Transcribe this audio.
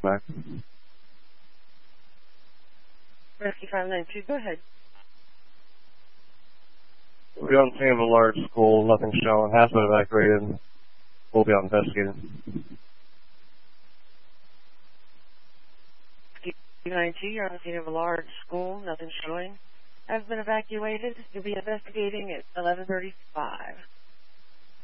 Mac. Rescue 592, go ahead. We're on scene of a large school, nothing shown, has been evacuated. We'll be on investigating. Rescue 592, you're on the scene of a large school, nothing showing. Has been evacuated. You'll be investigating at 11:35.